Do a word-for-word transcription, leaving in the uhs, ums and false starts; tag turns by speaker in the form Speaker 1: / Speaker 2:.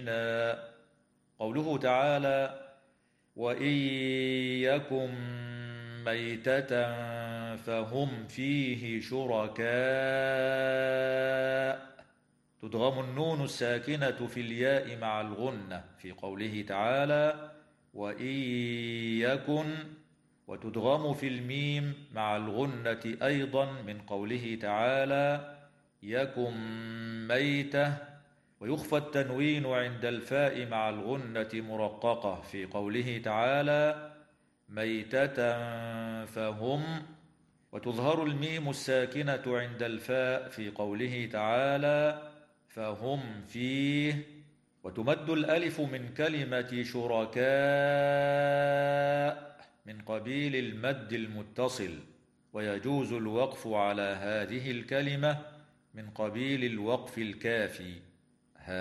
Speaker 1: مؤمنا. قوله تعالى: وإن يكن ميتة فهم فيه شركاء، تدغم النون الساكنة في الياء مع الغنة في قوله تعالى: وإن يكن، وتدغم في الميم مع الغنة أيضا من قوله تعالى: يكن ميتة. ويخفى التنوين عند الفاء مع الغنة مرققة في قوله تعالى: ميتة فهم. وتظهر الميم الساكنة عند الفاء في قوله تعالى: فهم فيه. وتمد الألف من كلمة شركاء من قبيل المد المتصل، ويجوز الوقف على هذه الكلمة من قبيل الوقف الكافي.